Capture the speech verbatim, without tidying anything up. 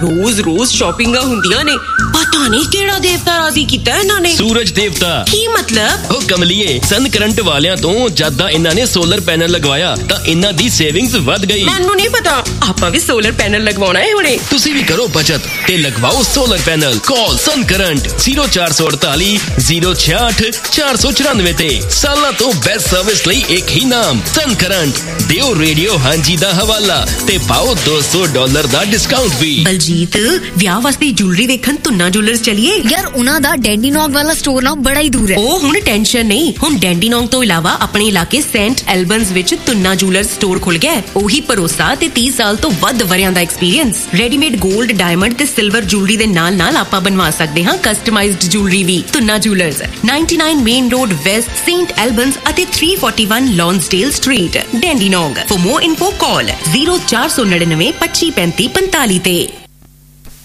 रोज रोज शॉपिंगां हुंदियां ने पता नहीं केड़ा देवता राजी कीता इन्हां ने सूरज देवता की मतलब ओ कमलिए सन करंट वालियां तो जद इन्हां ने सोलर पैनल लगवाया तां इन्हां दी सेविंग्स वध गई। मैनू नहीं पता आपां भी सोलर पैनल लगवाउणा है हुणे। तुसी भी करो बचत ते लगवाओ सोलर पैनल। कॉल सन करंट जीरो चार सौ अड़ताली जीरो छियाठ चार सौ चौरानवे ते सालां तो बेस्ट सर्विस लई एक ही नाम सन करंट। दिओ रेडियो हांजी दा हवाला ते पाओ दो सौ डॉलर दा डिस्काउंट भी। बलजीत विआह वास्ते ज्वेलरी वेखन तुन्ना ज्वेलर्स चलिए यार उन्हां दा डैंडीनॉग वाला स्टोर ना बड़ा ही दूर है। ओ हुण टेंशन नहीं हुण डैंडीनॉग तो इलावा अपने इलाके सेंट एल्बन्स विच तुन्ना ज्वेलर्स स्टोर खुल गया है। ओही भरोसा ते तीस साल तो वध वरियां दा एक्सपीरियंस। रेडीमेड गोल्ड डायमंड ते सिल्वर ज्वेलरी दे नाल नाल आपां बनवा सकदे हां कस्टमाइज्ड ज्वेलरी भी। तुन्ना ज्वेलर्स निन्यानवे main road waste Saint Albans अते तीन सौ इकतालीस लॉन्सडेल street डैंडीनॉग। For more info call zero चार सौ निन्यानवे पच्चीस पैंतीस पैंतालीस ते।